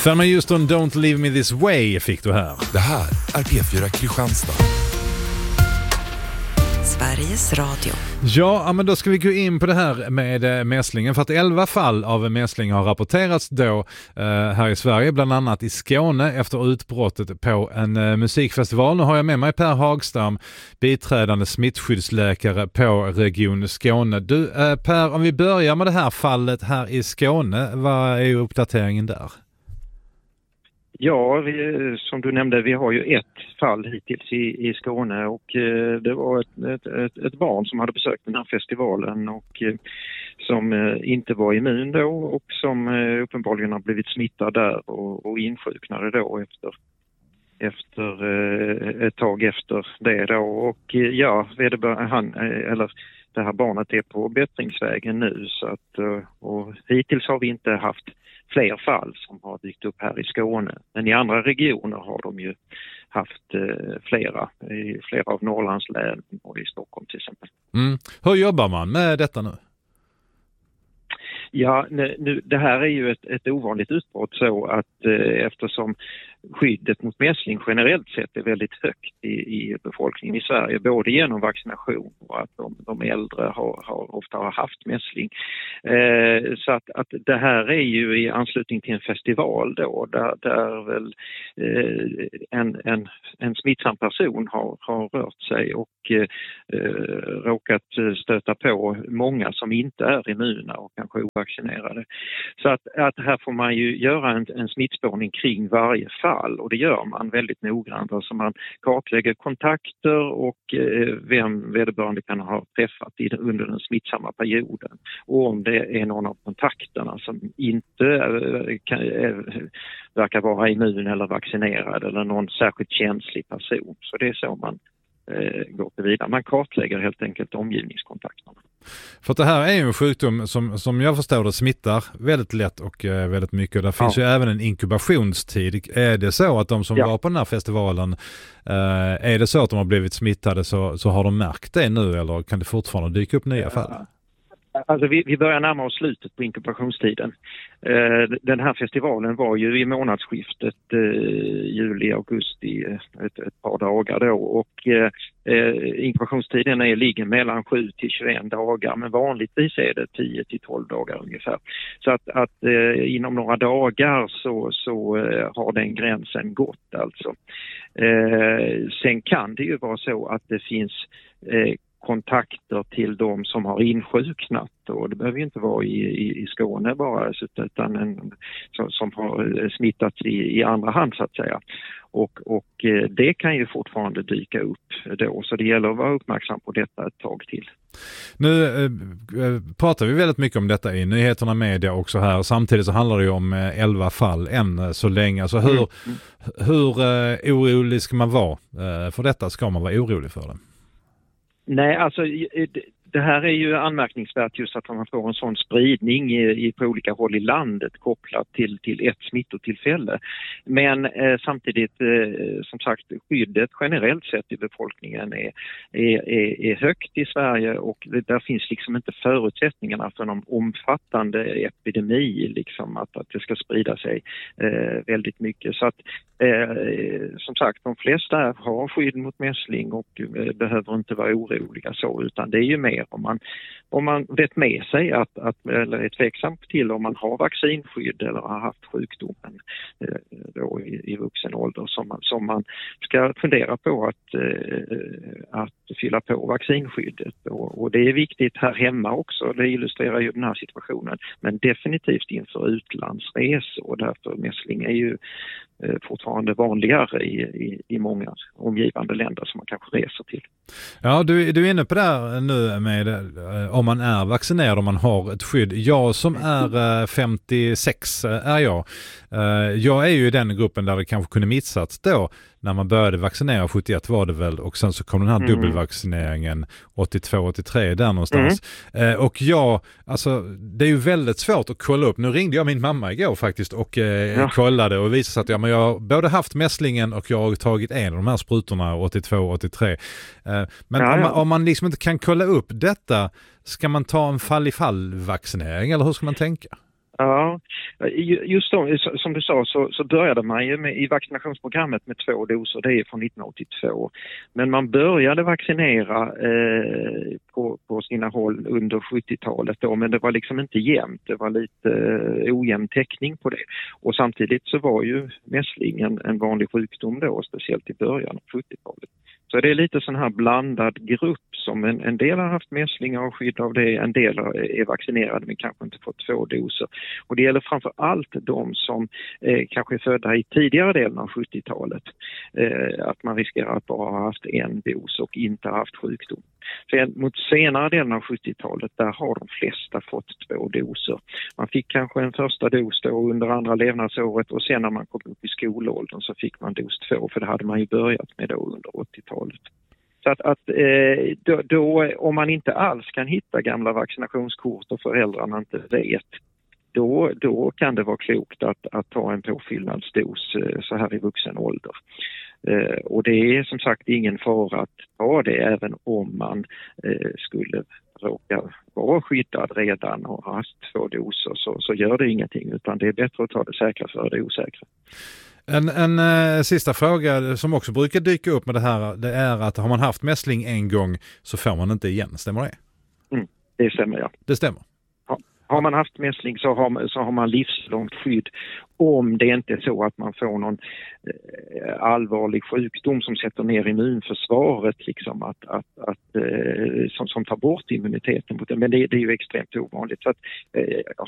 Thelma Houston, Don't Leave Me This Way fick du här. Det här är P4 Kristianstad. Sveriges Radio. Ja, men då ska vi gå in på det här med mässlingen. För att 11 fall av mässling har rapporterats då här i Sverige, bland annat i Skåne efter utbrottet på en musikfestival. Nu har jag med mig Per Hagstam, biträdande smittskyddsläkare på Region Skåne. Du, Per, om vi börjar med det här fallet här i Skåne, vad är uppdateringen där? Ja, som du nämnde, vi har ju ett fall hittills i Skåne och det var ett barn som hade besökt den här festivalen och som inte var immun då och som uppenbarligen har blivit smittad där och insjuknade då efter ett tag efter det då. Och ja, det här barnet är på bättringsvägen nu så att, och hittills har vi inte haft fler fall som har dykt upp här i Skåne. Men i andra regioner har de ju haft i flera av Norrlandslän och i Stockholm till exempel. Hur jobbar man med detta nu? Ja, nu, det här är ju ett ovanligt utbrott så att eftersom skyddet mot mässling generellt sett är väldigt högt i befolkningen i Sverige, både genom vaccination och att de äldre ofta har haft mässling. Så att det här är ju i anslutning till en festival då, där väl en smittsam person har rört sig och råkat stöta på många som inte är immuna och kanske ovaccinerade. Så att här får man ju göra en smittspårning kring varje fall och det gör man väldigt noggrant. Alltså man kartlägger kontakter och vem vederbörande kan ha träffat under den smittsamma perioden. Och om det är någon av kontakterna som inte verkar vara immun eller vaccinerad eller någon särskilt känslig person. Så det är så man går till vidare. Man kartlägger helt enkelt omgivningskontakterna. För att det här är ju en sjukdom som jag förstår det smittar väldigt lätt och väldigt mycket. Där finns ju även en inkubationstid. Är det så att de som var på den här festivalen, är det så att de har blivit smittade så har de märkt det nu eller kan det fortfarande dyka upp nya fall? Alltså vi börjar närma oss slutet på inkubationstiden. Den här festivalen var ju i månadsskiftet juli-augusti ett par dagar då och inkubationstiden ligger mellan 7 till 21 dagar men vanligtvis är det 10 till 12 dagar ungefär. Så att inom några dagar så har den gränsen gått alltså. Sen kan det ju vara så att det finns kontakter till de som har insjuknat och det behöver ju inte vara i Skåne bara utan som har smittats i andra hand så att säga. Och det kan ju fortfarande dyka upp då så det gäller att vara uppmärksam på detta ett tag till. Nu pratar vi väldigt mycket om detta i nyheterna, media också här. Samtidigt så handlar det ju om 11 fall än så länge. Alltså hur orolig ska man vara för detta? Ska man vara orolig för det? Nej, alltså det här är ju anmärkningsvärt just att man får en sån spridning på olika håll i landet kopplat till ett smittotillfälle. Men samtidigt, som sagt, skyddet generellt sett i befolkningen är högt i Sverige och där finns liksom inte förutsättningarna för någon omfattande epidemi, liksom att det ska sprida sig väldigt mycket. Så att som sagt, de flesta har skydd mot mässling och behöver inte vara oroliga så, utan det är ju mer om man vet med sig eller är tveksam till om man har vaccinskydd eller har haft sjukdomen då i vuxen ålder som man ska fundera på att fylla på vaccinskyddet. Och det är viktigt här hemma också, det illustrerar ju den här situationen, men definitivt inför utlandsresor, därför mässling är ju fortfarande vanligare i många omgivande länder som man kanske reser till. Ja, du är inne på det här nu med om man är vaccinerad, om man har ett skydd. Jag som är 56 är jag. Jag är ju i den gruppen där det kanske kunde missats då när man började vaccinera 71 var det väl och sen så kom den här dubbelvaccineringen 82-83 där någonstans. Och alltså det är ju väldigt svårt att kolla upp. Nu ringde jag min mamma igår faktiskt och kollade och visade sig att jag har både haft mässlingen och jag har tagit en av de här sprutorna 82-83. Men om man liksom inte kan kolla upp detta, ska man ta en fall-i-fall-vaccinering eller hur ska man tänka? Ja, just då, som du sa så började man ju i vaccinationsprogrammet med 2 doser, det är från 1982. Men man började vaccinera på sina håll under 70-talet då, men det var liksom inte jämnt, det var lite ojämn täckning på det. Och samtidigt så var ju mässling en vanlig sjukdom då, speciellt i början av 70-talet. Så det är lite sån här blandad grupp som en del har haft mässlingar och skydd av det, en del är vaccinerade men kanske inte fått 2 doser. Och det gäller framför allt de som kanske är födda i tidigare delen av 70-talet. Att man riskerar att bara ha haft 1 dos och inte haft sjukdom. För mot senare delen av 70-talet där har de flesta fått 2 doser. Man fick kanske en första dos då under andra levnadsåret och sen när man kom upp i skolåldern så fick man dos 2, för det hade man ju börjat med då under 80-talet. Så att då, om man inte alls kan hitta gamla vaccinationskort och föräldrarna inte vet, då kan det vara klokt att ta en påfyllnadsdos så här i vuxen ålder. Och det är som sagt ingen fara att ta det även om man skulle råka vara skyddad redan och ha haft 2 doser, så gör det ingenting, utan det är bättre att ta det säkra för det osäkra. En sista fråga som också brukar dyka upp med det här, det är att har man haft mässling en gång så får man inte igen, stämmer det? Det stämmer, ja. Det stämmer. Har man haft mässling så har man livslångt skydd, om det inte är så att man får någon allvarlig sjukdom som sätter ner immunförsvaret liksom som tar bort immuniteten. Men det är ju extremt ovanligt. Så att,